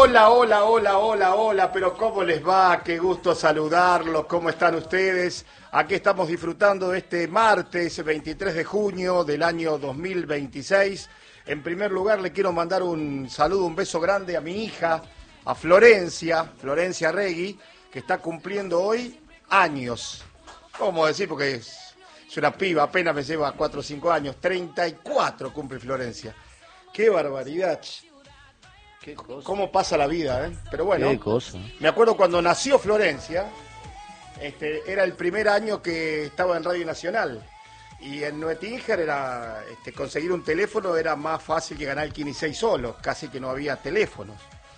Hola, hola, hola, hola, hola, pero ¿cómo les va? Qué gusto saludarlos, ¿cómo están ustedes? Aquí estamos disfrutando de este martes 23 de junio del año 2026. En primer lugar le quiero mandar un saludo, un beso grande a mi hija, a Florencia Regui, que está cumpliendo hoy años. ¿Cómo decir? Porque es una piba, apenas me lleva 4 o 5 años, 34 cumple Florencia. ¡Qué barbaridad! Qué cosa. ¿Cómo pasa la vida, eh? Pero bueno, Qué cosa. me acuerdo cuando nació Florencia, era el primer año que estaba en Radio Nacional. Y en Nuetinger era conseguir un teléfono era más fácil que ganar el 15 solo, casi que no había teléfonos.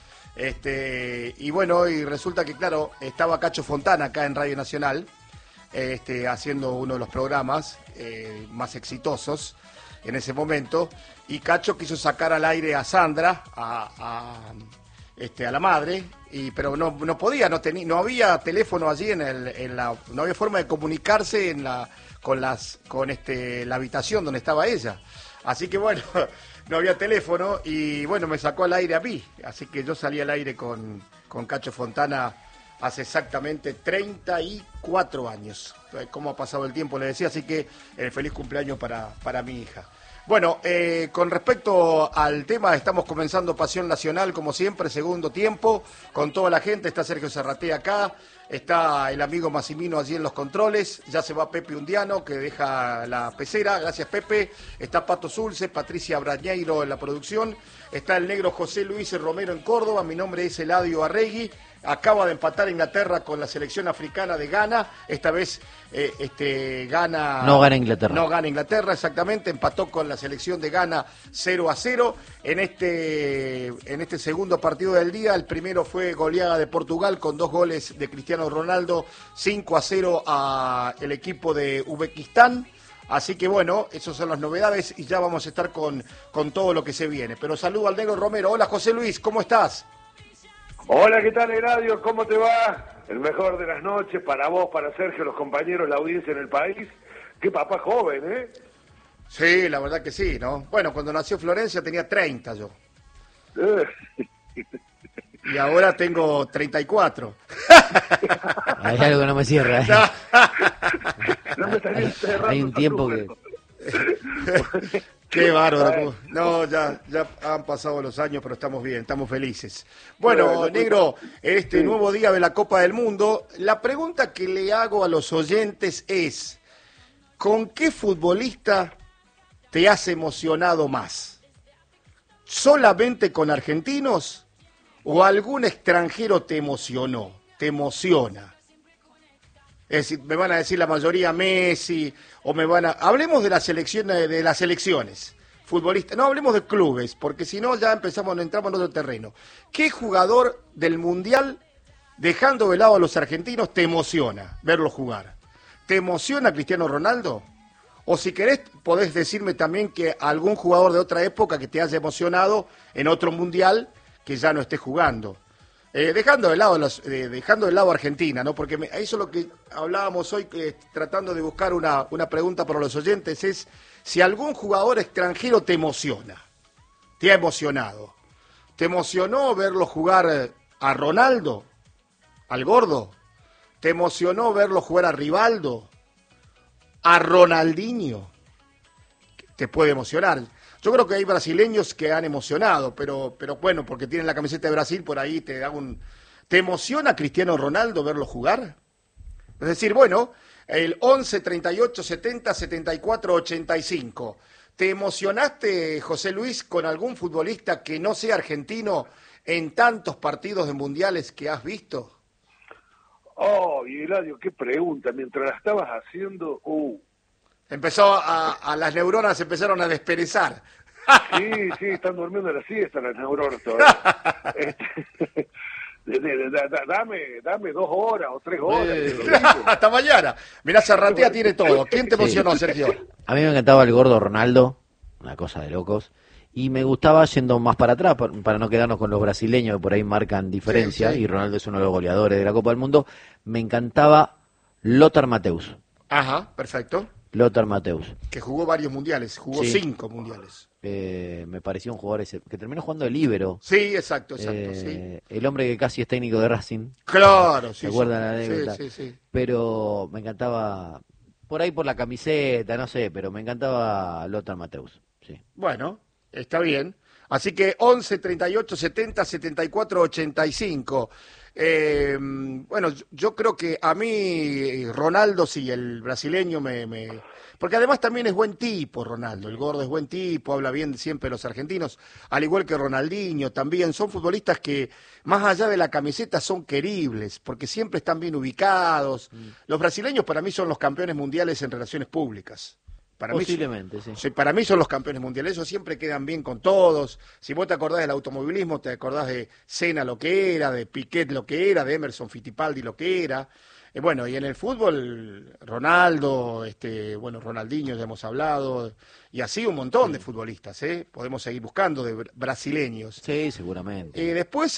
Y bueno, y resulta que claro, estaba Cacho Fontana acá en Radio Nacional, haciendo uno de los programas más exitosos en ese momento, y Cacho quiso sacar al aire a Sandra, a la madre, pero no podía, no había teléfono allí no había forma de comunicarse con la habitación donde estaba ella. Así que bueno, no había teléfono y bueno, me sacó al aire a mí. Así que yo salí al aire con Cacho Fontana hace exactamente 34 años. ¿Cómo ha pasado el tiempo? Le decía, así que feliz cumpleaños para mi hija. Bueno, con respecto al tema, estamos comenzando Pasión Nacional, como siempre, segundo tiempo, con toda la gente. Está Sergio Serraté acá, está el amigo Massimino allí en los controles, ya se va Pepe Undiano, que deja la pecera, gracias Pepe. Está Pato Zulce, Patricia Brañeiro en la producción, está el negro José Luis Romero en Córdoba, mi nombre es Eladio Arregui. Acaba de empatar Inglaterra con la selección africana de Ghana. Esta vez Ghana... No gana Inglaterra. No gana Inglaterra, exactamente. Empató con la selección de Ghana 0-0. En este segundo partido del día, el primero fue goleada de Portugal con 2 goles de Cristiano Ronaldo, 5-0 a el equipo de Uzbekistán. Así que bueno, esas son las novedades y ya vamos a estar con todo lo que se viene. Pero saludo al negro Romero. Hola José Luis, ¿cómo estás? Hola, ¿qué tal, Eladio? ¿Cómo te va? El mejor de las noches para vos, para Sergio, los compañeros, la audiencia en el país. Qué papá joven, ¿eh? Sí, la verdad que sí, ¿no? Bueno, cuando nació Florencia tenía 30 yo. Y ahora tengo 34. Hay algo que no me cierra, ¿eh? No me estaría cerrando Hay un tiempo que... Qué bárbaro. No, ya han pasado los años, pero estamos bien, estamos felices. Bueno, negro, nuevo día de la Copa del Mundo, la pregunta que le hago a los oyentes es, ¿con qué futbolista te has emocionado más? ¿Solamente con argentinos o algún extranjero te emocionó, te emociona? Es decir, me van a decir la mayoría Messi, o hablemos de las selecciones futbolistas, no hablemos de clubes, porque si no ya entramos en otro terreno. ¿Qué jugador del Mundial, dejando de lado a los argentinos, te emociona verlo jugar? ¿Te emociona Cristiano Ronaldo? O si querés, podés decirme también que algún jugador de otra época que te haya emocionado en otro Mundial que ya no esté jugando. Dejando de lado Argentina, ¿no? Porque eso es lo que hablábamos hoy, tratando de buscar una pregunta para los oyentes, es si algún jugador extranjero te emociona, te ha emocionado. ¿Te emocionó verlo jugar a Ronaldo, al gordo? ¿Te emocionó verlo jugar a Rivaldo, a Ronaldinho? Te puede emocionar. Yo creo que hay brasileños que han emocionado, pero bueno, porque tienen la camiseta de Brasil, por ahí ¿Te emociona Cristiano Ronaldo verlo jugar? Es decir, bueno, el 11, 38, 70, 74, 85. ¿Te emocionaste, José Luis, con algún futbolista que no sea argentino en tantos partidos de mundiales que has visto? Oh, y Eladio, qué pregunta. Mientras la estabas haciendo... Las neuronas empezaron a desperezar. Sí, están durmiendo la siesta las neuronas todavía. Dame 2 horas o 3 horas. Hasta mañana. Mirá, Serratea tiene todo. ¿Quién te emocionó, Sergio? A mí me encantaba el gordo Ronaldo, una cosa de locos. Y me gustaba yendo más para atrás, para no quedarnos con los brasileños, que por ahí marcan diferencia, sí. Y Ronaldo es uno de los goleadores de la Copa del Mundo. Me encantaba Lothar Matthäus. Ajá, perfecto. Lothar Matthäus. Que jugó varios mundiales, jugó Sí. 5 mundiales. Me pareció un jugador ese, que terminó jugando de líbero. Sí, exacto, sí. El hombre que casi es técnico de Racing. Claro, sí. ¿Se acuerdan la Sí, anécdota? sí. Pero me encantaba, por ahí por la camiseta, no sé, pero me encantaba Lothar Matthäus. Sí. Bueno, está bien. Así que 11 38 70 74 85. Bueno, yo creo que a mí Ronaldo, sí, el brasileño porque además también es buen tipo Ronaldo, el gordo es buen tipo, habla bien siempre de los argentinos, al igual que Ronaldinho también, son futbolistas que más allá de la camiseta son queribles, porque siempre están bien ubicados. Los brasileños para mí son los campeones mundiales en relaciones públicas. Posiblemente, sí. Sí, para mí son los campeones mundiales, esos siempre quedan bien con todos. Si vos te acordás del automovilismo, te acordás de Senna lo que era, de Piquet lo que era, de Emerson Fittipaldi lo que era. Bueno, y en el fútbol, Ronaldo, bueno, Ronaldinho ya hemos hablado, y así un montón de futbolistas, podemos seguir buscando de brasileños. Sí, seguramente. Después,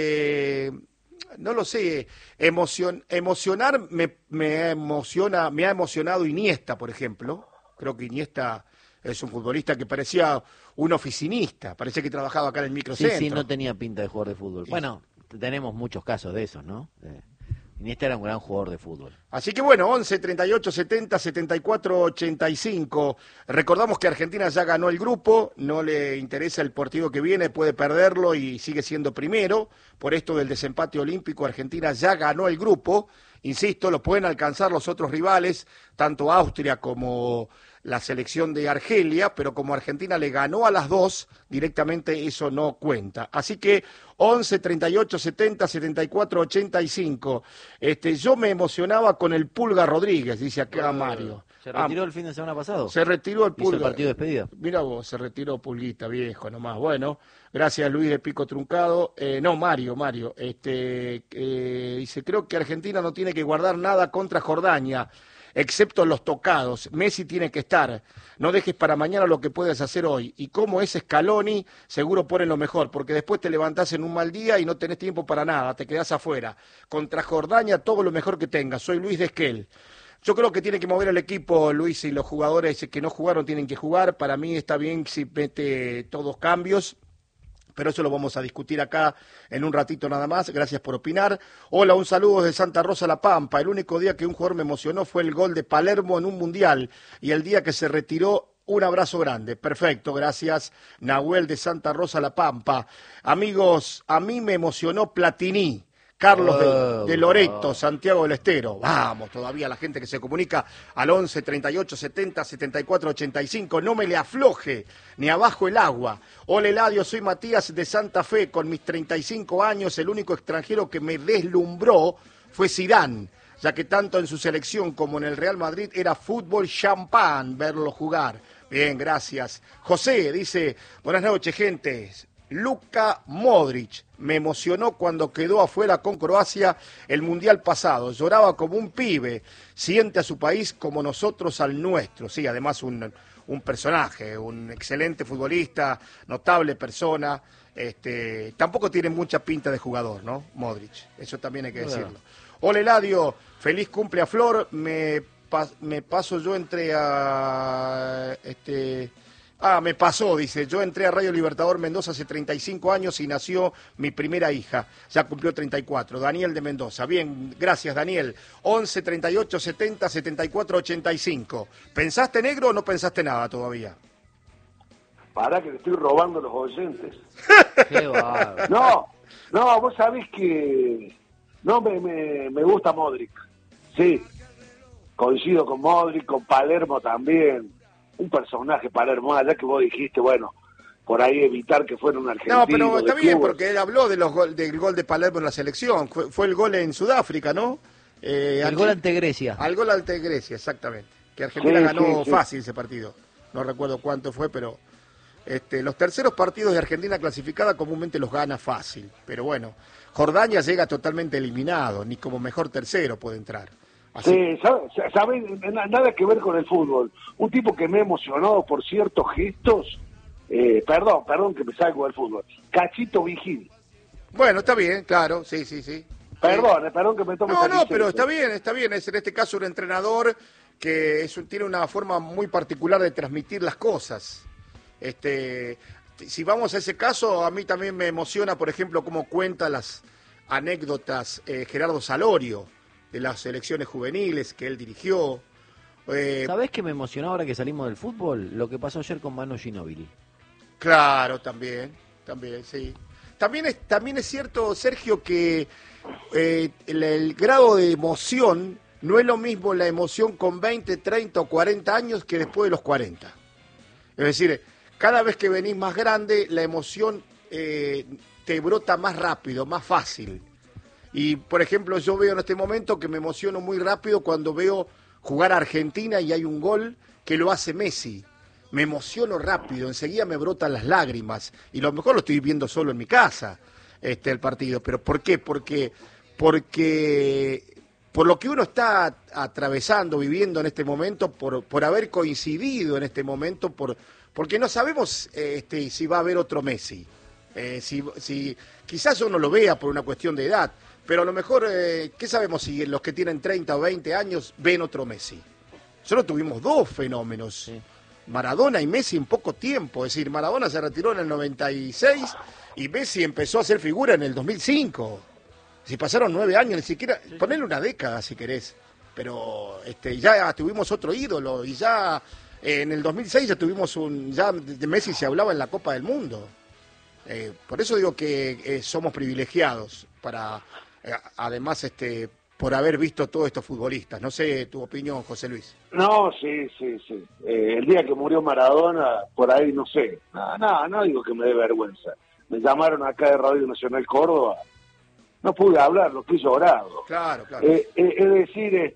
no lo sé, emocionar me ha emocionado Iniesta, por ejemplo. Creo que Iniesta es un futbolista que parecía un oficinista, parecía que trabajaba acá en el microcentro. Sí, no tenía pinta de jugador de fútbol. Bueno, tenemos muchos casos de esos, ¿no? Iniesta era un gran jugador de fútbol. Así que bueno, 11 38 70 74 85. Recordamos que Argentina ya ganó el grupo, no le interesa el partido que viene, puede perderlo y sigue siendo primero. Por esto del desempate olímpico, Argentina ya ganó el grupo. Insisto, lo pueden alcanzar los otros rivales, tanto Austria como la selección de Argelia, pero como Argentina le ganó a las dos, directamente eso no cuenta. Así que 11 38 70 74 85. Yo me emocionaba con el Pulga Rodríguez, dice acá Mario. ¿Se retiró el fin de semana pasado? Se retiró el Pulga. ¿Hizo el partido de despedida? Mira vos, se retiró Pulguita, viejo nomás. Bueno, gracias Luis de Pico Truncado. No, Mario. Dice, creo que Argentina no tiene que guardar nada contra Jordania, excepto los tocados. Messi tiene que estar. No dejes para mañana lo que puedes hacer hoy. Y como es Scaloni, seguro ponen lo mejor, porque después te levantás en un mal día y no tenés tiempo para nada, te quedás afuera. Contra Jordania, todo lo mejor que tengas. Soy Luis de Esquel. Yo creo que tiene que mover el equipo, Luis, y los jugadores que no jugaron tienen que jugar. Para mí está bien si mete todos cambios, pero eso lo vamos a discutir acá en un ratito nada más. Gracias por opinar. Hola, un saludo desde Santa Rosa La Pampa. El único día que un jugador me emocionó fue el gol de Palermo en un mundial y el día que se retiró. Un abrazo grande. Perfecto, gracias Nahuel de Santa Rosa La Pampa. Amigos, a mí me emocionó Platini. Carlos de Loreto, Santiago del Estero. Vamos, todavía la gente que se comunica al 11 38 70 74 85. No me le afloje ni abajo el agua. Hola Eladio, soy Matías de Santa Fe. Con mis 35 años, el único extranjero que me deslumbró fue Zidane, ya que tanto en su selección como en el Real Madrid era fútbol champán verlo jugar. Bien, gracias. José dice, buenas noches, gente. Luka Modric me emocionó cuando quedó afuera con Croacia el Mundial pasado. Lloraba como un pibe. Siente a su país como nosotros al nuestro. Sí, además un personaje, un excelente futbolista, notable persona. Tampoco tiene mucha pinta de jugador, ¿no? Modric. Eso también hay que decirlo. Hola Eladio, feliz cumple a Flor. Me paso, yo entré a... me pasó, dice, yo entré a Radio Libertador Mendoza hace 35 años y nació mi primera hija, ya cumplió 34, Daniel de Mendoza. Bien, gracias Daniel. 11 38 70 74 85. ¿Pensaste negro o no pensaste nada todavía? Pará que te estoy robando los oyentes. Qué No, vos sabés que no me gusta Modric. Sí, coincido con Modric, con Palermo también. Un personaje Palermo, ya que vos dijiste, bueno, por ahí evitar que fuera un argentino. No, pero está bien, clubes. porque él habló de del gol de Palermo en la selección. Fue el gol en Sudáfrica, ¿no? El gol ante Grecia. Al gol ante Grecia, exactamente. Que Argentina ganó fácil ese partido. No recuerdo cuánto fue, pero los terceros partidos de Argentina clasificada comúnmente los gana fácil. Pero bueno, Jordania llega totalmente eliminado, ni como mejor tercero puede entrar. Así. Sí, ¿sabes? Nada que ver con el fútbol. Un tipo que me ha emocionado por ciertos gestos, perdón que me salgo del fútbol. Cachito Vigil. Bueno, está bien, claro, sí. Perdón que me tome esa No, pero está bien. Es en este caso un entrenador que tiene una forma muy particular de transmitir las cosas. Si vamos a ese caso, a mí también me emociona, por ejemplo, cómo cuenta las anécdotas Gerardo Salorio de las selecciones juveniles que él dirigió. ¿Sabés qué me emocionó ahora que salimos del fútbol? Lo que pasó ayer con Manu Ginóbili. Claro, también, sí. También es cierto, Sergio, que el grado de emoción no es lo mismo la emoción con 20, 30 o 40 años que después de los 40. Es decir, cada vez que venís más grande, la emoción te brota más rápido, más fácil. Y, por ejemplo, yo veo en este momento que me emociono muy rápido cuando veo jugar a Argentina y hay un gol que lo hace Messi. Me emociono rápido, enseguida me brotan las lágrimas. Y a lo mejor lo estoy viendo solo en mi casa, el partido. ¿Pero por qué? Porque por lo que uno está atravesando, viviendo en este momento, por haber coincidido en este momento, porque no sabemos si va a haber otro Messi. Si quizás yo no lo vea por una cuestión de edad, pero a lo mejor, ¿qué sabemos si los que tienen 30 o 20 años ven otro Messi? Solo tuvimos dos fenómenos, sí. Maradona y Messi en poco tiempo. Es decir, Maradona se retiró en el 96 y Messi empezó a hacer figura en el 2005. Si pasaron 9 años, ni siquiera, sí. Ponele una década si querés, pero ya tuvimos otro ídolo y ya en el 2006 ya tuvimos ya de Messi se hablaba en la Copa del Mundo. Por eso digo que somos privilegiados además por haber visto todos estos futbolistas. No sé tu opinión, José Luis. No, sí. El día que murió Maradona, por ahí no sé. No digo que me dé vergüenza. Me llamaron acá de Radio Nacional Córdoba. No pude hablar, lo que hizo llorado. Claro. Es decir,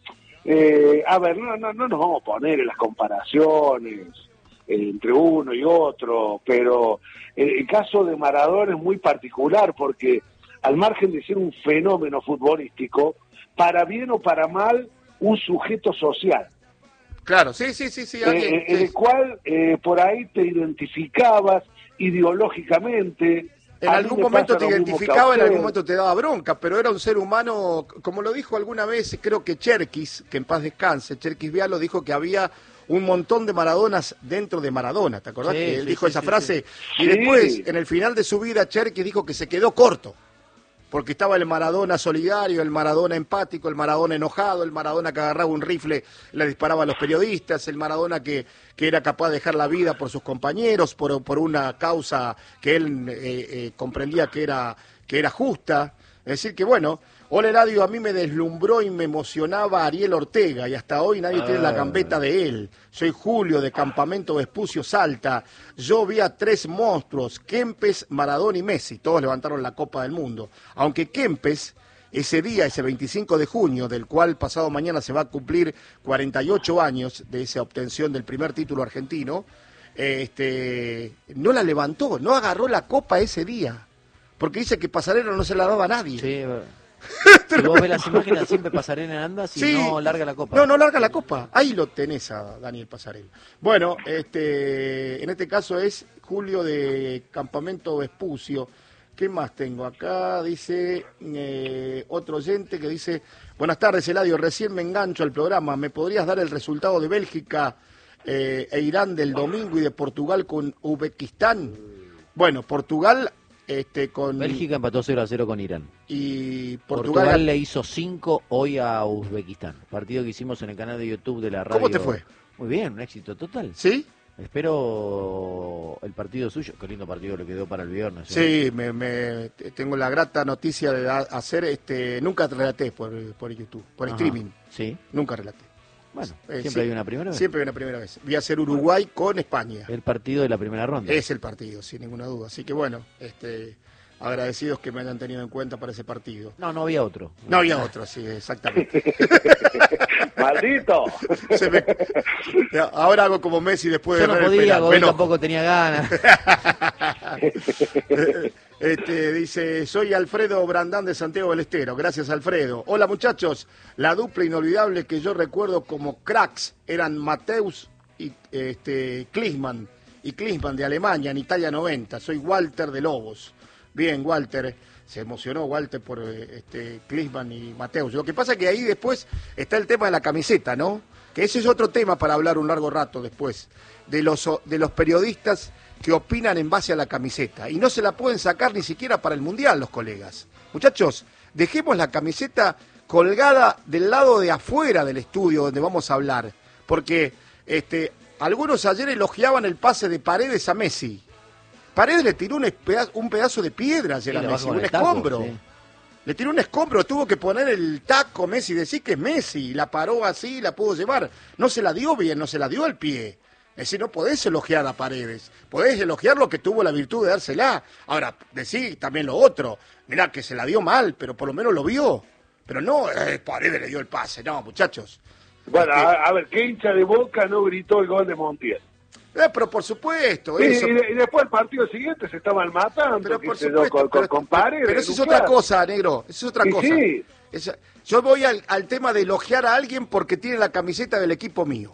a ver, no nos vamos a poner en las comparaciones entre uno y otro, pero el caso de Maradona es muy particular porque al margen de ser un fenómeno futbolístico, para bien o para mal, un sujeto social. Claro, sí. En el cual por ahí te identificabas ideológicamente. En algún momento te identificaba, en algún momento te daba bronca, pero era un ser humano, como lo dijo alguna vez, creo que Cherkis, que en paz descanse, Cherkis Vialo dijo que había un montón de Maradonas dentro de Maradona, ¿te acordás? Que él dijo esa frase, y después, en el final de su vida, Cherkis dijo que se quedó corto, porque estaba el Maradona solidario, el Maradona empático, el Maradona enojado, el Maradona que agarraba un rifle, le disparaba a los periodistas, el Maradona que era capaz de dejar la vida por sus compañeros, por una causa que él comprendía que era justa. Es decir que, bueno, Ole Eladio a mí me deslumbró y me emocionaba Ariel Ortega, y hasta hoy nadie tiene la gambeta de él. Soy Julio, de Campamento Vespucio, Salta. Yo vi a 3 monstruos, Kempes, Maradona y Messi. Todos levantaron la Copa del Mundo. Aunque Kempes, ese día, ese 25 de junio, del cual pasado mañana se va a cumplir 48 años de esa obtención del primer título argentino, no la levantó, no agarró la Copa ese día. Porque dice que Pasarela no se la daba a nadie. Sí, si vos ves las imágenes, siempre Pasarela anda si no larga la copa. No larga la copa. Ahí lo tenés a Daniel Pasarela. Bueno, en este caso es Julio de Campamento Vespucio. ¿Qué más tengo acá? Dice otro oyente que dice: buenas tardes, Eladio, recién me engancho al programa. ¿Me podrías dar el resultado de Bélgica e Irán del domingo y de Portugal con Uzbekistán? Bueno, Portugal... con Bélgica empató 0-0 con Irán. Y Portugal le hizo 5 hoy a Uzbekistán. Partido que hicimos en el canal de YouTube de la radio. ¿Cómo te fue? Muy bien, un éxito total. ¿Sí? Espero el partido suyo. Qué lindo partido le quedó para el viernes. Sí, tengo la grata noticia de hacer, nunca relaté por YouTube, por streaming. Sí. Nunca relaté. Bueno, siempre hay una primera vez. Siempre hay una primera vez. Voy a hacer Uruguay con España. El partido de la primera ronda. Es el partido, sin ninguna duda. Así que bueno, agradecidos que me hayan tenido en cuenta para ese partido. No había otro. No había otro, sí, exactamente. ¡Maldito! Ahora hago como Messi después de Yo no podía, el penal. tampoco tenía ganas. Dice, soy Alfredo Brandán de Santiago del Estero. Gracias, Alfredo. Hola, muchachos. La dupla inolvidable que yo recuerdo como cracks eran Mateus y Klinsmann de Alemania en Italia 90. Soy Walter de Lobos. Bien, Walter. Se emocionó Walter por Klinsmann y Mateus. Lo que pasa es que ahí después está el tema de la camiseta, ¿no? que ese es otro tema para hablar un largo rato después, de los periodistas que opinan en base a la camiseta, y no se la pueden sacar ni siquiera para el Mundial los colegas. Muchachos, dejemos la camiseta colgada del lado de afuera del estudio donde vamos a hablar, porque algunos ayer elogiaban el pase de Paredes a Messi. Paredes le tiró un pedazo de piedra ayer a Messi, un escombro. Sí. Le tiró un escombro, tuvo que poner el taco Messi, decir que es Messi, la paró así, la pudo llevar. No se la dio bien, no se la dio al pie. Es decir, no podés elogiar a Paredes, podés elogiar lo que tuvo la virtud de dársela. Ahora, decir también lo otro, mirá que se la dio mal, pero por lo menos lo vio. Pero no, Paredes le dio el pase, no, muchachos. Bueno, a ver, ¿qué hincha de Boca no gritó el gol de Montiel? Pero por supuesto, y, eso. Y después el partido siguiente se estaban matando, pero por supuesto, con Paredes. Pero eso es otra cosa, negro, eso es otra cosa. Sí. Yo voy al tema de elogiar a alguien porque tiene la camiseta del equipo mío.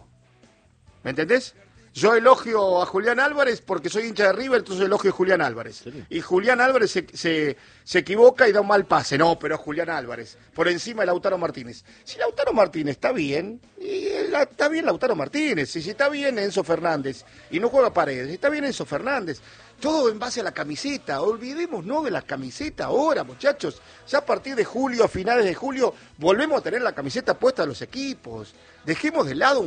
¿Me entendés? Yo elogio a Julián Álvarez porque soy hincha de River, entonces elogio a Julián Álvarez. ¿Sí? Y Julián Álvarez se equivoca y da un mal pase. No, pero es Julián Álvarez, por encima de Lautaro Martínez. Si Lautaro Martínez está bien, está bien Lautaro Martínez. Si está bien Enzo Fernández y no juega Paredes, está bien Enzo Fernández. Todo en base a la camiseta. Olvidémonos de la camiseta ahora, muchachos. Ya a partir de julio, a finales de julio, volvemos a tener la camiseta puesta de los equipos. Dejemos de lado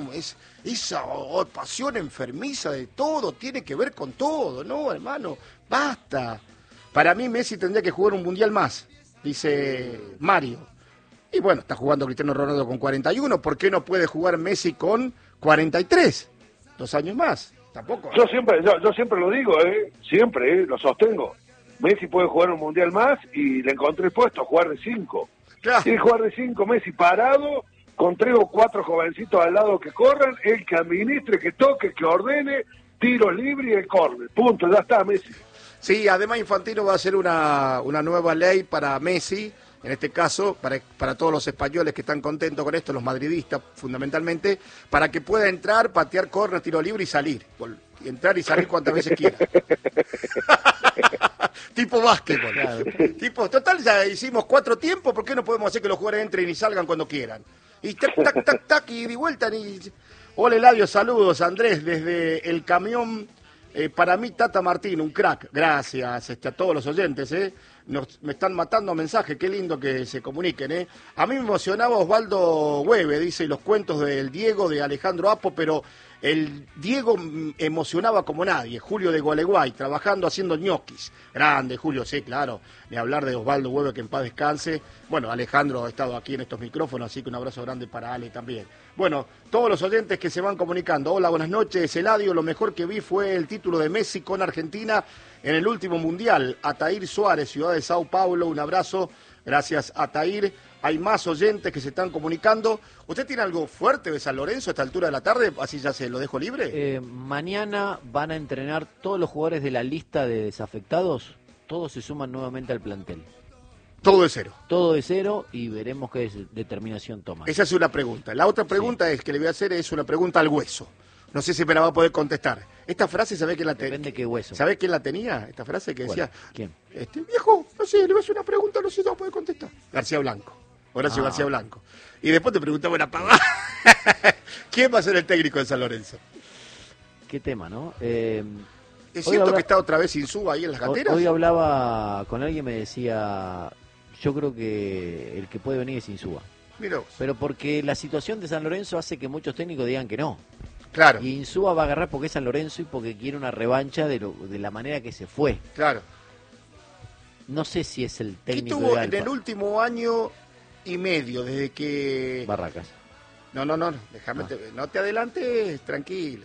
esa pasión enfermiza de todo, tiene que ver con todo, ¿no, hermano? Basta. Para mí Messi tendría que jugar un mundial más, dice Mario. Y bueno, está jugando Cristiano Ronaldo con 41, ¿por qué no puede jugar Messi con 43? 2 años más, tampoco. Yo siempre lo digo, siempre, lo sostengo. Messi puede jugar un mundial más y le encontré puesto a jugar de 5. Claro. Quiere jugar de 5, Messi parado, con 3 o 4 jovencitos al lado que corran, él que administre, que toque, que ordene, tiro libre y el córner. Punto, ya está Messi. Sí, además Infantino va a hacer una nueva ley para Messi, en este caso, para todos los españoles que están contentos con esto, los madridistas fundamentalmente, para que pueda entrar, patear córner, tiro libre y salir. Entrar y salir cuantas veces quiera. Tipo básquetbol. Claro. Tipo, total, ya hicimos 4 tiempos, ¿por qué no podemos hacer que los jugadores entren y salgan cuando quieran? Y tac, y de vuelta. Hola Eladio, saludos, Andrés, desde el camión. Para mí, Tata Martín, un crack. Gracias a todos los oyentes. Me están matando mensajes, qué lindo que se comuniquen. A mí me emocionaba Osvaldo Hueve, dice, y los cuentos del Diego, de Alejandro Apo, pero el Diego emocionaba como nadie. Julio de Gualeguay, trabajando, haciendo ñoquis. Grande, Julio, sí, claro. Ni hablar de Osvaldo Hueve, que en paz descanse. Bueno, Alejandro ha estado aquí en estos micrófonos, así que un abrazo grande para Ale también. Bueno, todos los oyentes que se van comunicando. Hola, buenas noches, Eladio. Lo mejor que vi fue el título de Messi con Argentina en el último Mundial. Ataír Suárez, ciudad de Sao Paulo, un abrazo. Gracias, Ataír. Hay más oyentes que se están comunicando. ¿Usted tiene algo fuerte de San Lorenzo a esta altura de la tarde? Así ya se lo dejo libre. Mañana van a entrenar todos los jugadores de la lista de desafectados. Todos se suman nuevamente al plantel. Todo de cero. Todo de cero y veremos qué determinación toma. Esa es una pregunta. La otra pregunta que le voy a hacer es una pregunta al hueso. No sé si me la va a poder contestar. Esta frase, ¿sabe quién la tenía? Depende qué hueso. ¿Sabe quién la tenía? Esta frase que decía... ¿Quién? Viejo, no sé, le voy a hacer una pregunta, no sé si va a poder contestar. García Blanco. Horacio García Blanco. Y después te preguntaba una pavada. ¿Quién va a ser el técnico de San Lorenzo? Qué tema, ¿no? ¿Es cierto que está otra vez Insúa ahí en las canteras? Hoy hablaba con alguien, me decía... Yo creo que el que puede venir es Insúa. Mirá vos. Pero porque la situación de San Lorenzo hace que muchos técnicos digan que no. Claro. Y Insúa va a agarrar porque es San Lorenzo y porque quiere una revancha de la manera que se fue. Claro. No sé si es el técnico ¿Qué tuvo ideal, en el último año y medio desde que... Barracas. No, déjame, no te adelantes, tranquilo.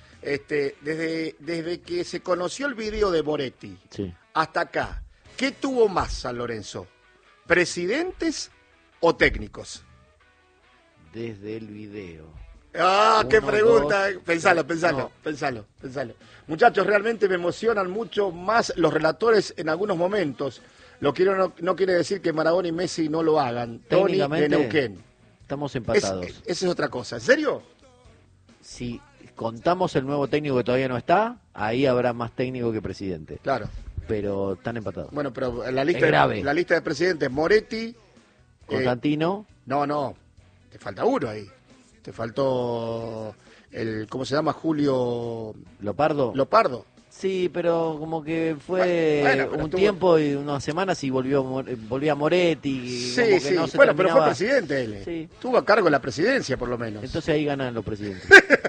Desde que se conoció el video de Moretti hasta acá, ¿qué tuvo más San Lorenzo? ¿Presidentes o técnicos? Desde el video. ¡Qué pregunta! Pensalo. Muchachos, realmente me emocionan mucho más los relatores en algunos momentos. No quiere decir que Maradona y Messi no lo hagan. Tony de Neuquén. Estamos empatados. Esa es otra cosa. ¿En serio? Si contamos el nuevo técnico que todavía no está, ahí habrá más técnico que presidente. Claro. Pero están empatados. Bueno, pero la lista de presidentes, Moretti... Constantino. No, te falta uno ahí. Te faltó ¿cómo se llama? Julio ¿Lopardo? Lopardo. Sí, pero como que fue pero tiempo y unas semanas y volvía Moretti. Sí, como que sí. no se Bueno, pero fue terminaba. presidente él. Sí. Tuvo a cargo la presidencia, por lo menos. Entonces ahí ganan los presidentes.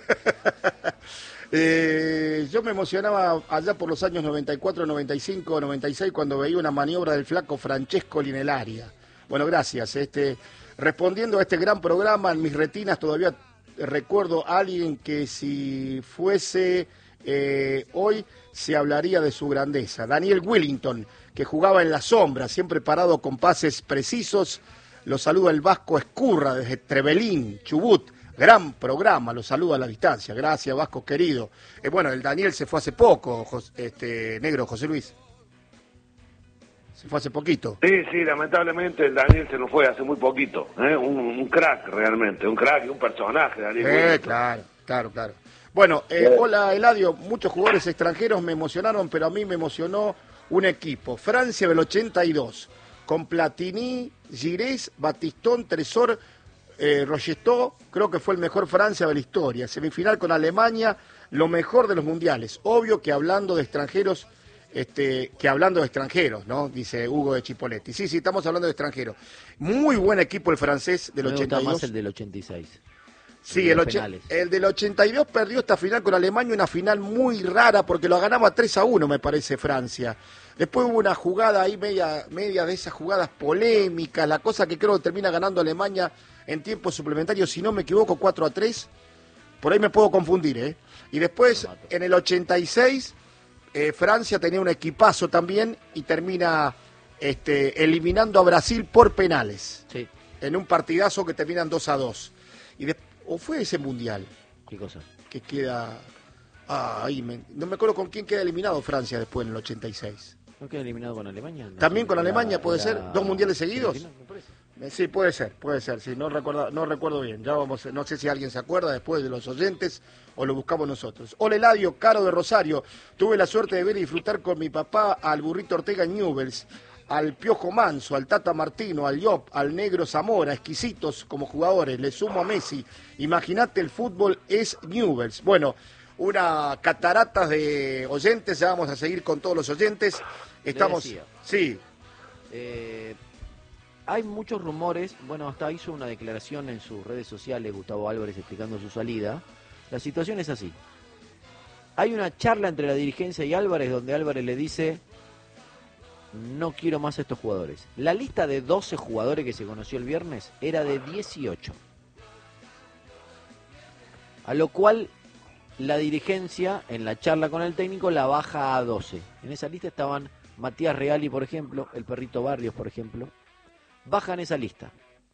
Yo me emocionaba allá por los años 94, 95, 96 cuando veía una maniobra del flaco Francescoli en el área. Bueno, gracias. Respondiendo a este gran programa, en mis retinas todavía recuerdo a alguien que si fuese hoy se hablaría de su grandeza. Daniel Wellington, que jugaba en la sombra, siempre parado con pases precisos. Lo saluda el Vasco Escurra desde Trevelín, Chubut. Gran programa, lo saluda a la distancia. Gracias, Vasco querido. Bueno, el Daniel se fue hace poco, negro José Luis. Se fue hace poquito. Sí, lamentablemente el Daniel se nos fue hace muy poquito. Un crack realmente, un crack y un personaje, Daniel. Claro. Bueno, hola Eladio, muchos jugadores extranjeros me emocionaron, pero a mí me emocionó un equipo. Francia del 82, con Platini, Girés, Batistón, Tresor, Rochestó, creo que fue el mejor Francia de la historia. Semifinal con Alemania, lo mejor de los mundiales. Obvio que hablando de extranjeros, ¿no? Dice Hugo de Chipoletti. Sí, estamos hablando de extranjeros. Muy buen equipo el francés del 82. Me gusta más el del 86. Sí, el del 82 perdió esta final con Alemania, una final muy rara porque lo ganaba 3-1, me parece, Francia. Después hubo una jugada ahí, media de esas jugadas polémicas, la cosa que creo que termina ganando Alemania en tiempo suplementario, si no me equivoco, 4-3. Por ahí me puedo confundir, ¿eh? Y después, en el 86, Francia tenía un equipazo también y termina eliminando a Brasil por penales. Sí. En un partidazo que terminan 2-2. ¿O fue ese mundial? ¿Qué cosa? Que queda... no me acuerdo con quién queda eliminado Francia después en el 86. ¿No queda eliminado con Alemania? No, ¿También con Alemania puede ser? ¿2 mundiales seguidos? Me parece. Sí, puede ser, sí, no recuerdo bien. Ya no sé si alguien se acuerda después de los oyentes o lo buscamos nosotros. Hola Eladio, Caro de Rosario. Tuve la suerte de ver y disfrutar con mi papá al Burrito Ortega en Newell's, al Piojo Manso, al Tata Martino, al Llop, al Negro Zamora, exquisitos como jugadores. Le sumo a Messi. Imagínate, el fútbol es Newell's. Bueno, una catarata de oyentes, ya vamos a seguir con todos los oyentes. Estamos... Sí. Hay muchos rumores, bueno, hasta hizo una declaración en sus redes sociales Gustavo Álvarez explicando su salida. La situación es así. Hay una charla entre la dirigencia y Álvarez donde Álvarez le dice: no quiero más a estos jugadores. La lista de 12 jugadores que se conoció el viernes era de 18. A lo cual la dirigencia, en la charla con el técnico, la baja a 12. En esa lista estaban Matías Reali, por ejemplo, el Perrito Barrios, por ejemplo. Bajan esa lista.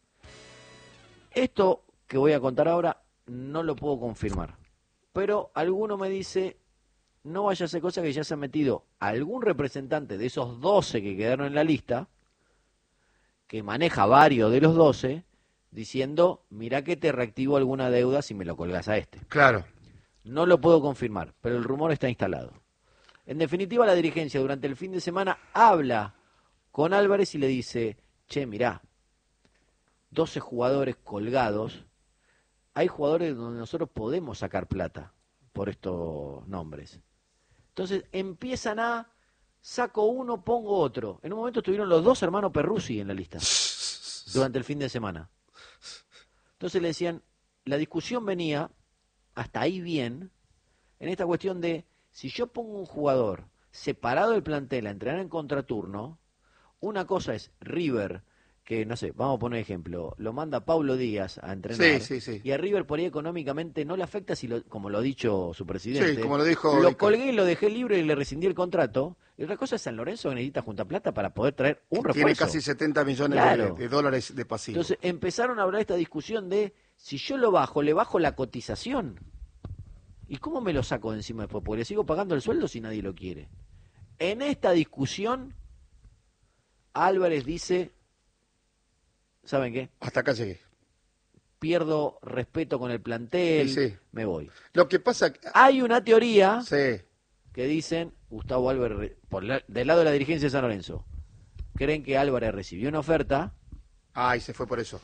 Esto que voy a contar ahora no lo puedo confirmar, pero alguno me dice: no vaya a ser cosa que ya se ha metido algún representante de esos 12 que quedaron en la lista, que maneja varios de los 12, diciendo: mirá que te reactivo alguna deuda si me lo colgás a este. Claro. No lo puedo confirmar, pero el rumor está instalado. En definitiva, la dirigencia durante el fin de semana habla con Álvarez y le dice: che, mirá, 12 jugadores colgados, hay jugadores donde nosotros podemos sacar plata por estos nombres. Entonces empiezan saco uno, pongo otro. En un momento estuvieron los 2 hermanos Perruzzi en la lista, durante el fin de semana. Entonces le decían, la discusión venía, hasta ahí bien, en esta cuestión de, si yo pongo un jugador separado del plantel a entrenar en contraturno, una cosa es River, que no sé, vamos a poner ejemplo, lo manda Paulo Díaz a entrenar, sí. Y a River por ahí económicamente no le afecta, como lo ha dicho su presidente. Sí, como lo dijo. Lo colgué y lo dejé libre y le rescindí el contrato. Y otra cosa es San Lorenzo, que necesita junta plata para poder traer un refuerzo. Tiene casi 70 millones de dólares de pasivo. Entonces empezaron a hablar esta discusión de, si yo lo bajo, le bajo la cotización. ¿Y cómo me lo saco de encima después? Porque le sigo pagando el sueldo si nadie lo quiere. En esta discusión, Álvarez dice: ¿saben qué? Hasta acá llegué. Pierdo respeto con el plantel, Sí. me voy. Lo que pasa... Hay una teoría Sí. que dicen, Gustavo Álvarez, del lado de la dirigencia de San Lorenzo, creen que Álvarez recibió una oferta Y se fue por eso.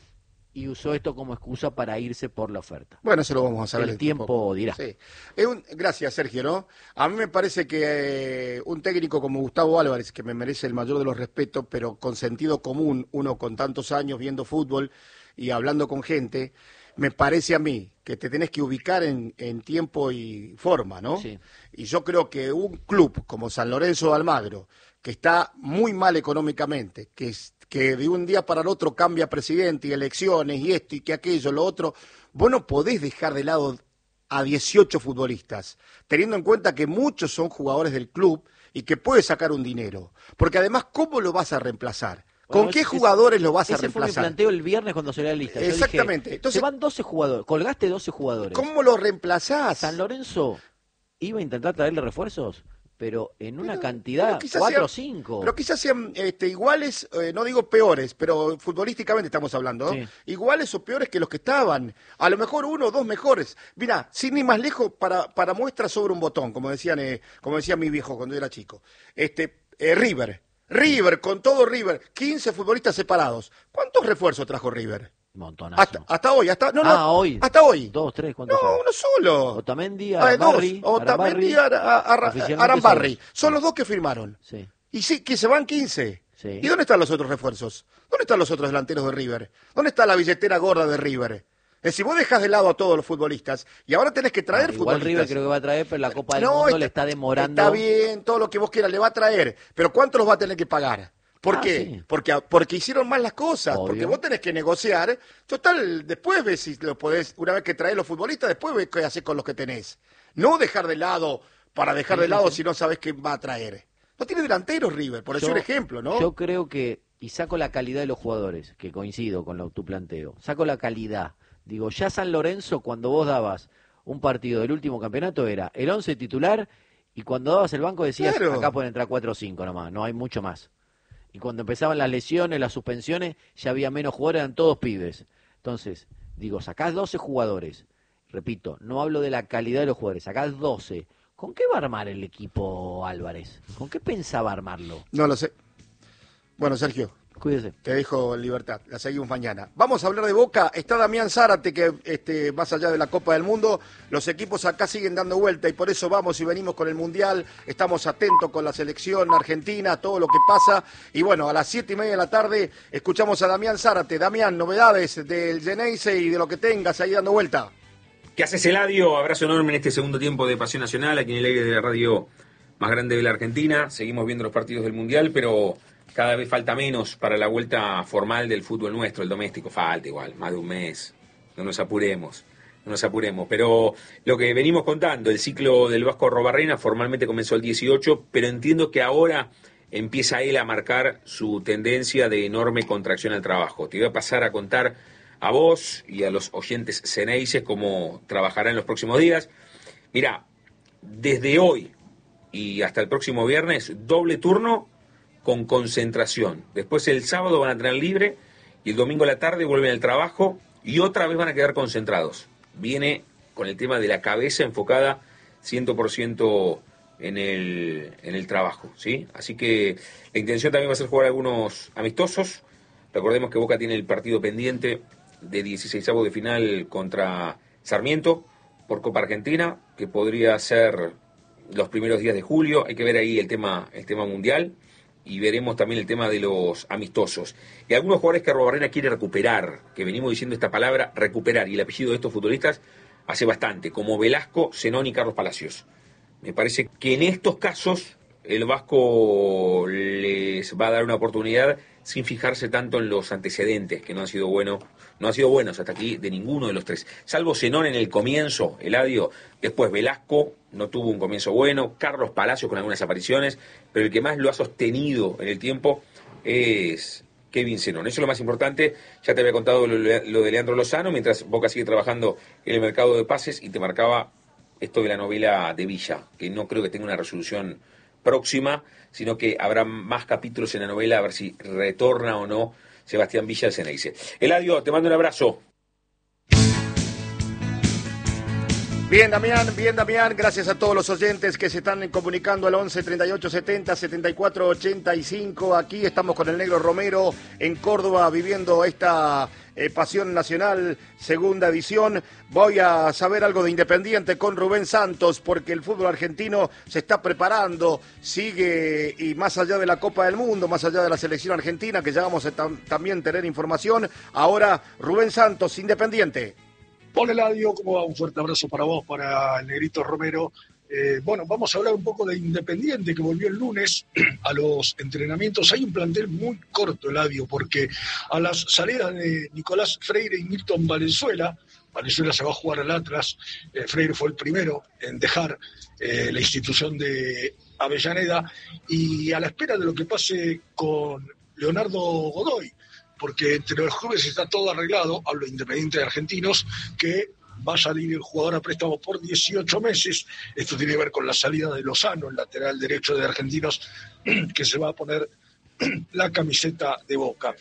y usó esto como excusa para irse por la oferta. Bueno, eso lo vamos a saber. El tiempo dirá. Sí. Gracias, Sergio, ¿no? A mí me parece que un técnico como Gustavo Álvarez, que me merece el mayor de los respetos, pero con sentido común, uno con tantos años viendo fútbol y hablando con gente, me parece a mí que te tenés que ubicar en tiempo y forma, ¿no? Sí. Y yo creo que un club como San Lorenzo de Almagro, que está muy mal económicamente, que de un día para el otro cambia presidente y elecciones y esto y que aquello, lo otro, vos no podés dejar de lado a 18 futbolistas, teniendo en cuenta que muchos son jugadores del club y que puede sacar un dinero. Porque además, ¿cómo lo vas a reemplazar? ¿Con qué jugadores lo vas a reemplazar? Ese fue mi planteo el viernes cuando salió la lista. Exactamente. Dije, entonces, se van 12 jugadores, colgaste 12 jugadores. ¿Cómo lo reemplazás? San Lorenzo iba a intentar traerle refuerzos, pero en una cantidad, 4 o 5. Pero quizás sean iguales, no digo peores, pero futbolísticamente estamos hablando, ¿no? Sí. Iguales o peores que los que estaban. A lo mejor 1 o 2 mejores. Mirá, sin ir más lejos, para muestra sobre un botón, como decía mi viejo cuando yo era chico. River, con todo River, 15 futbolistas separados. ¿Cuántos refuerzos trajo River? Montonazo. Hasta hoy, hoy. Hasta hoy. 2, 3, ¿cuántos? No, uno solo. Otamendi, Arambarri. Otamendi, Arambarri. Son los 2 que firmaron. Sí. Y sí, que se van 15. Sí. ¿Y dónde están los otros refuerzos? ¿Dónde están los otros delanteros de River? ¿Dónde está la billetera gorda de River? Es decir, vos dejás de lado a todos los futbolistas y ahora tenés que traer Igual futbolistas. River creo que va a traer, pero la Copa del Mundo le está demorando. Está bien, todo lo que vos quieras le va a traer, pero ¿cuánto los va a tener que pagar? ¿Por qué? Sí. Porque hicieron mal las cosas, Obvio. porque vos tenés que negociar. Total, después ves si lo podés, una vez que traes los futbolistas, después ves qué haces con los que tenés. No dejar de lado para dejar de lado si no sabes qué va a traer. No tiene delanteros River, por decir un ejemplo, ¿no? Yo creo que, y saco la calidad de los jugadores, que coincido con tu planteo, saco la calidad. Digo, ya San Lorenzo, cuando vos dabas un partido del último campeonato, era el 11 titular, y cuando dabas el banco decías, Claro. acá pueden entrar 4 o 5 nomás, no hay mucho más. Y cuando empezaban las lesiones, las suspensiones, ya había menos jugadores, eran todos pibes. Entonces, digo, sacás 12 jugadores, repito, no hablo de la calidad de los jugadores, sacás 12. ¿Con qué va a armar el equipo Álvarez? ¿Con qué pensaba armarlo? No lo sé. Bueno, Sergio, Cuídese. te dejo en libertad, la seguimos mañana. Vamos a hablar de Boca, está Damián Zárate, que más allá de la Copa del Mundo, los equipos acá siguen dando vuelta y por eso vamos y venimos con el Mundial, estamos atentos con la selección argentina, todo lo que pasa, y bueno, a las 7:30 de la tarde escuchamos a Damián Zárate. Damián, novedades del Geneise y de lo que tengas ahí dando vuelta. ¿Qué haces, Eladio? Abrazo enorme en este segundo tiempo de Pasión Nacional, aquí en el aire de la radio más grande de la Argentina. Seguimos viendo los partidos del Mundial, pero cada vez falta menos para la vuelta formal del fútbol nuestro, el doméstico. Falta igual, más de un mes. No nos apuremos. Pero lo que venimos contando, el ciclo del Vasco Robarrena formalmente comenzó el 18, pero entiendo que ahora empieza él a marcar su tendencia de enorme contracción al trabajo. Te voy a pasar a contar a vos y a los oyentes ceneices cómo trabajará en los próximos días. Mirá, desde hoy y hasta el próximo viernes, doble turno con concentración. Después el sábado van a tener libre y el domingo a la tarde vuelven al trabajo y otra vez van a quedar concentrados. Viene con el tema de la cabeza enfocada 100% en el trabajo, ¿sí? Así que la intención también va a ser jugar algunos amistosos. Recordemos que Boca tiene el partido pendiente de 16avos de final contra Sarmiento por Copa Argentina, que podría ser los primeros días de julio. Hay que ver ahí el tema mundial y veremos también el tema de los amistosos. Y algunos jugadores que Robarrena quiere recuperar, que venimos diciendo esta palabra, recuperar, y el apellido de estos futbolistas hace bastante, como Velasco, Zenón y Carlos Palacios. Me parece que en estos casos el Vasco les va a dar una oportunidad sin fijarse tanto en los antecedentes, que no han sido buenos hasta aquí de ninguno de los tres, salvo Zenón en el comienzo, Eladio. Después Velasco no tuvo un comienzo bueno, Carlos Palacios con algunas apariciones, pero el que más lo ha sostenido en el tiempo es Kevin Zenón. Eso es lo más importante. Ya te había contado lo de Leandro Lozano, mientras Boca sigue trabajando en el mercado de pases, y te marcaba esto de la novela de Villa, que no creo que tenga una resolución próxima, sino que habrá más capítulos en la novela, a ver si retorna o no Sebastián Villa al Ceneice. Eladio, te mando un abrazo. Bien, Damián, gracias a todos los oyentes que se están comunicando al 11 38 70 74 85. Aquí estamos con el Negro Romero en Córdoba viviendo esta Pasión Nacional, segunda edición. Voy a saber algo de Independiente con Rubén Santos, porque el fútbol argentino se está preparando, sigue, y más allá de la Copa del Mundo, más allá de la selección argentina, que ya vamos a también tener información. Ahora, Rubén Santos, Independiente. Hola Eladio, ¿cómo va? Un fuerte abrazo para vos, para el Negrito Romero. Bueno, vamos a hablar un poco de Independiente, que volvió el lunes a los entrenamientos. Hay un plantel muy corto, Eladio, porque a las salidas de Nicolás Freire y Milton Valenzuela se va a jugar al Atlas. Freire fue el primero en dejar la institución de Avellaneda, y a la espera de lo que pase con Leonardo Godoy, porque entre los clubes está todo arreglado. Hablo de Independiente de Argentinos, que va a salir el jugador a préstamo por 18 meses. Esto tiene que ver con la salida de Lozano, el lateral derecho de Argentinos, que se va a poner la camiseta de Boca.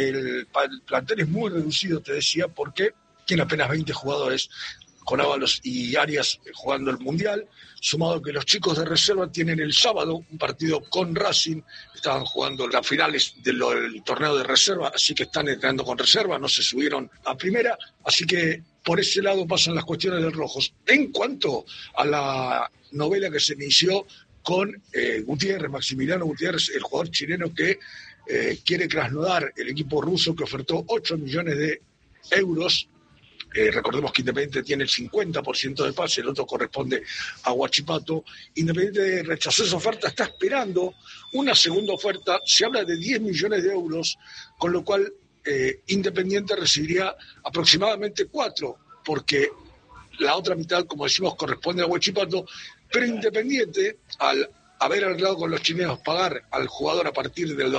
El plantel es muy reducido, te decía, porque tiene apenas 20 jugadores, con Ábalos y Arias jugando el Mundial, sumado que los chicos de reserva tienen el sábado un partido con Racing. Estaban jugando las finales del torneo de reserva, así que están entrenando con reserva, no se subieron a primera, así que por ese lado pasan las cuestiones del Rojos. En cuanto a la novela que se inició con Gutiérrez, Maximiliano Gutiérrez, el jugador chileno que quiere Krasnodar, el equipo ruso que ofertó 8 millones de euros. Recordemos que Independiente tiene el 50% de pase, el otro corresponde a Huachipato. Independiente rechazó esa oferta, está esperando una segunda oferta. Se habla de 10 millones de euros, con lo cual Independiente recibiría aproximadamente 4, porque la otra mitad, como decimos, corresponde a Huachipato. Pero Independiente, al haber arreglado con los chilenos pagar al jugador a partir del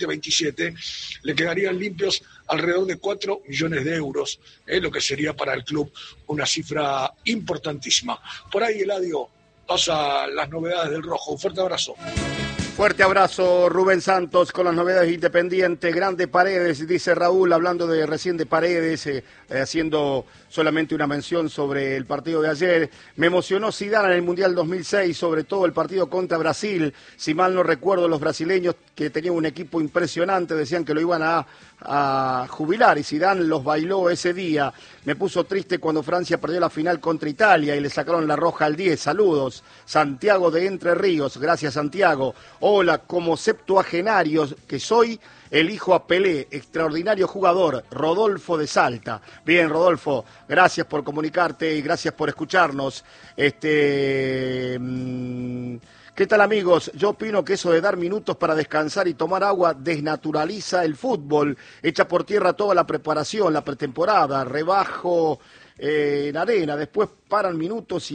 2027, le quedarían limpios alrededor de 4 millones de euros, lo que sería para el club una cifra importantísima. Por ahí, Eladio, pasa las novedades del Rojo. Un fuerte abrazo. Fuerte abrazo, Rubén Santos, con las novedades de Independiente. Grande Paredes, dice Raúl, hablando de recién de Paredes, haciendo solamente una mención sobre el partido de ayer. Me emocionó Zidane en el Mundial 2006, sobre todo el partido contra Brasil. Si mal no recuerdo, los brasileños, que tenían un equipo impresionante, decían que lo iban a jubilar, y Zidane los bailó ese día. Me puso triste cuando Francia perdió la final contra Italia y le sacaron la roja al 10. Saludos. Santiago de Entre Ríos. Gracias, Santiago. Hola, como septuagenario que soy, elijo a Pelé, extraordinario jugador, Rodolfo de Salta. Bien, Rodolfo, gracias por comunicarte y gracias por escucharnos. ¿Qué tal, amigos? Yo opino que eso de dar minutos para descansar y tomar agua desnaturaliza el fútbol, echa por tierra toda la preparación, la pretemporada, rebajo en arena, después paran minutos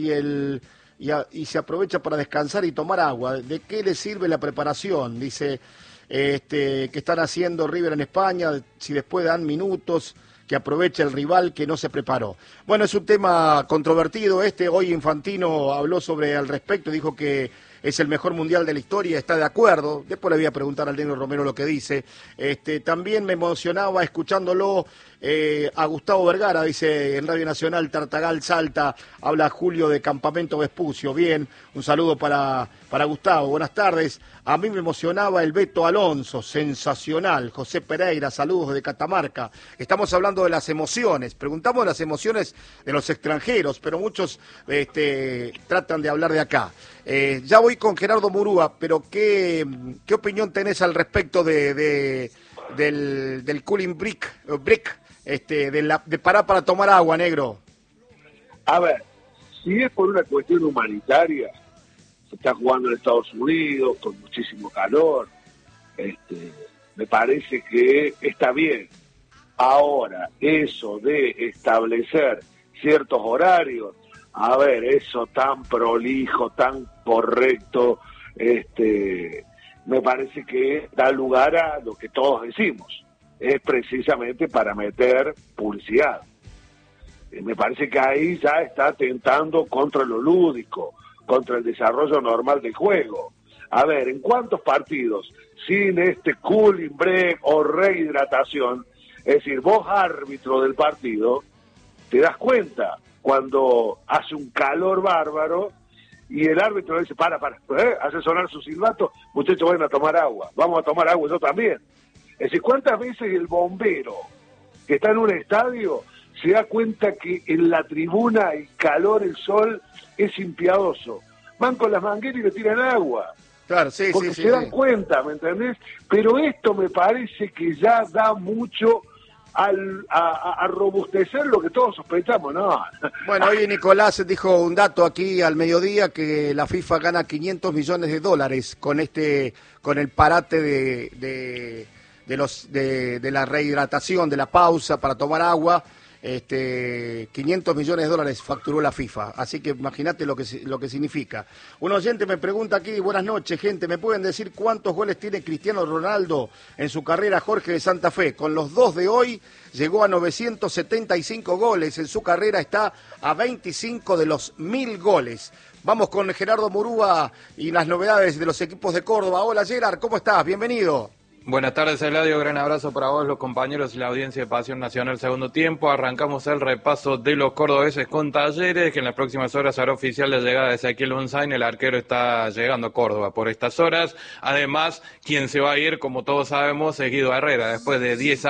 y se aprovecha para descansar y tomar agua. ¿De qué le sirve la preparación? Dice que están haciendo River en España, si después dan minutos, que aproveche el rival que no se preparó. Bueno, es un tema controvertido hoy Infantino habló sobre al respecto, dijo que es el mejor mundial de la historia, está de acuerdo. Después le voy a preguntar al Negro Romero lo que dice. También me emocionaba escuchándolo a Gustavo Vergara, dice en Radio Nacional, Tartagal Salta, habla Julio de Campamento Vespucio. Bien, un saludo para Gustavo. Buenas tardes. A mí me emocionaba el Beto Alonso, sensacional. José Pereira, saludos de Catamarca. Estamos hablando de las emociones. Preguntamos de las emociones de los extranjeros, pero muchos tratan de hablar de acá. Ya voy con Gerardo Murúa, pero ¿qué opinión tenés al respecto del cooling break, de parar para tomar agua, negro? A ver, si es por una cuestión humanitaria, se está jugando en Estados Unidos con muchísimo calor, me parece que está bien. Ahora, eso de establecer ciertos horarios, a ver, eso tan prolijo, tan correcto, me parece que da lugar a lo que todos decimos, es precisamente para meter publicidad. Me parece que ahí ya está atentando contra lo lúdico, contra el desarrollo normal del juego. A ver, ¿en cuántos partidos sin este cooling break o rehidratación? Es decir, vos, árbitro del partido, te das cuenta cuando hace un calor bárbaro y el árbitro dice, para, hace sonar su silbato, muchachos, vayan a tomar agua, vamos a tomar agua, yo también. Es decir, ¿cuántas veces el bombero que está en un estadio, se da cuenta que en la tribuna el calor, el sol, es impiadoso. Van con las mangueras y le tiran agua. Claro, sí, porque sí, se dan cuenta, ¿me entendés? Pero esto me parece que ya da mucho a robustecer lo que todos sospechamos, ¿no? Bueno, hoy Nicolás dijo un dato aquí al mediodía que la FIFA gana $500 millones con el parate de la rehidratación, de la pausa para tomar agua. $500 millones facturó la FIFA, así que imagínate lo que significa. Un oyente me pregunta aquí, buenas noches gente, ¿me pueden decir cuántos goles tiene Cristiano Ronaldo en su carrera? Jorge de Santa Fe, con los 2 de hoy llegó a 975 goles, en su carrera está a 25 de los 1000 goles. Vamos con Gerardo Murúa y las novedades de los equipos de Córdoba. Hola Gerard, ¿cómo estás? Bienvenido. Buenas tardes, Eladio. Gran abrazo para vos, los compañeros y la audiencia de Pasión Nacional segundo tiempo. Arrancamos el repaso de los cordobeses con Talleres, que en las próximas horas hará oficial la llegada de Ezequiel Unzain. El arquero está llegando a Córdoba por estas horas. Además, quien se va a ir, como todos sabemos, es Guido Herrera. Después de 10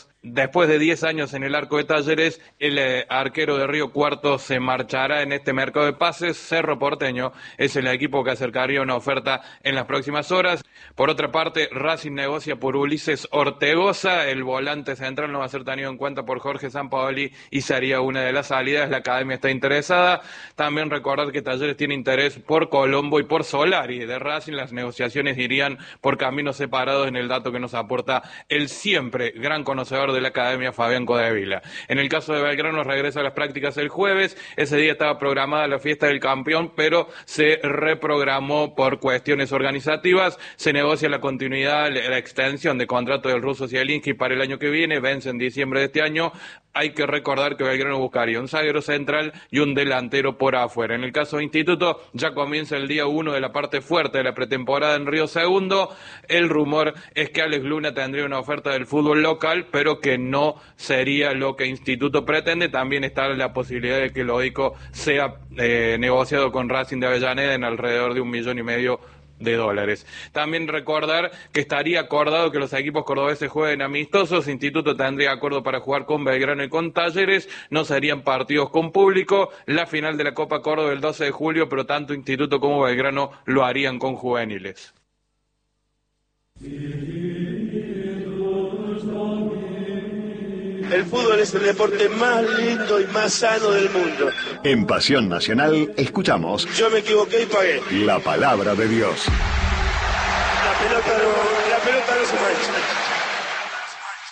años en el arco de Talleres, el arquero de Río Cuarto se marchará en este mercado de pases. Cerro Porteño es el equipo que acercaría una oferta en las próximas horas. Por otra parte, Racing negocia por Ulises Ortegoza. El volante central no va a ser tenido en cuenta por Jorge Sampaoli y sería una de las salidas. La academia está interesada. También recordar que Talleres tiene interés por Colombo y por Solari. De Racing las negociaciones irían por caminos separados, en el dato que nos aporta el siempre gran conocedor de la academia, Fabián Codevila. En el caso de Belgrano, regresa a las prácticas el jueves. Ese día estaba programada la fiesta del campeón, pero se reprogramó por cuestiones organizativas. Se negocia la continuidad, la extensión de contrato del ruso Zielinski para el año que viene, vence en diciembre de este año. Hay que recordar que Belgrano buscaría un zaguero central y un delantero por afuera. En el caso de Instituto, ya comienza el día 1 de la parte fuerte de la pretemporada en Río Segundo. El rumor es que Alex Luna tendría una oferta del fútbol local, pero que no sería lo que Instituto pretende. También está la posibilidad de que Lodico sea negociado con Racing de Avellaneda en alrededor de $1,5 millones. También recordar que estaría acordado que los equipos cordobeses jueguen amistosos. Instituto tendría acuerdo para jugar con Belgrano y con Talleres. No serían partidos con público. La final de la Copa Córdoba el 12 de julio, pero tanto Instituto como Belgrano lo harían con juveniles. El fútbol es el deporte más lindo y más sano del mundo. En Pasión Nacional escuchamos Yo me equivoqué y pagué. la palabra de Dios. La pelota no se mancha.